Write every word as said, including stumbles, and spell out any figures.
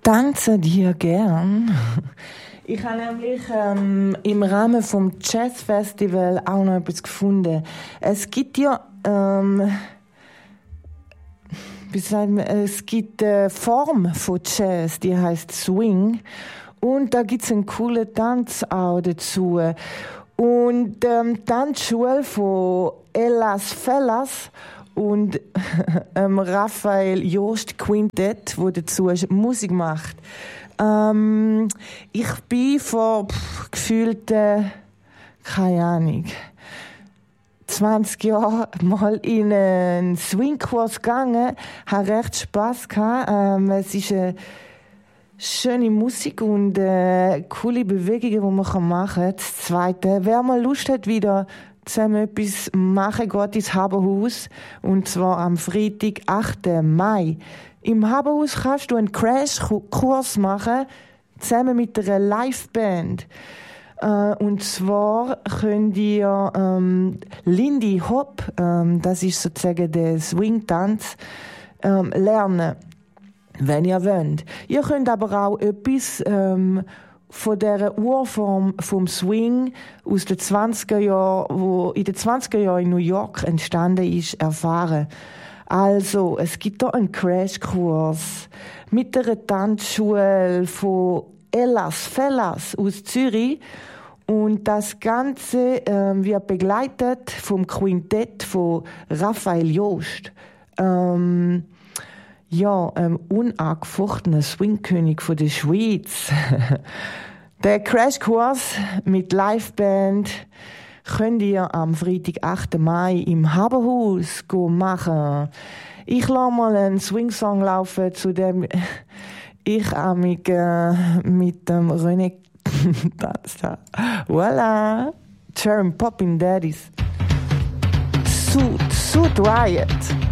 tanze dir gern. Ich habe nämlich ähm, im Rahmen vom Jazz Festival auch noch etwas gefunden. Es gibt ja, ähm, wie sagen wir, es gibt eine Form von Jazz, die heißt Swing. Und da gibt es einen coolen Tanz auch dazu. Und ähm, die Tanzschule von Ellas Fellas und ähm, Raphael Jost Quintett, wo dazu Musik macht. Ähm, ich bin vor pff, gefühlt, äh, keine Ahnung, zwanzig Jahren mal in einen Swingkurs gegangen, habe recht Spass gehabt. Ähm, es ist eine schöne Musik und äh, coole Bewegungen, die man machen kann. Das Zweite, wer mal Lust hat, wieder zusammen etwas machen, geht ins Haberhaus. Und zwar am Freitag, achten Mai. Im Haberhaus kannst du einen Crashkurs machen, zusammen mit einer Liveband. Äh, und zwar könnt ihr ähm, Lindy Hop, ähm, das ist sozusagen der Swing-Tanz, ähm, lernen, wenn ihr wollt. Ihr könnt aber auch etwas ähm, von dieser Urform vom Swing aus den zwanziger Jahren, wo in den zwanziger Jahren in New York entstanden ist, erfahren. Also, es gibt da einen Crashkurs mit einer Tanzschule von Ellas Fellas aus Zürich. Und das Ganze ähm, wird begleitet vom Quintett von Raphael Jost. Ähm, Ja, ähm, unangefochtener Swingkönig von der Schweiz. Der Crashkurs mit Liveband könnt ihr am Freitag, achten Mai im Haberhaus machen. Ich lasse mal einen Swingsong laufen, zu dem ich amig äh, mit dem René tanzt habe. Voilà! Cherry Poppin' Daddies. Suit, Suit Riot.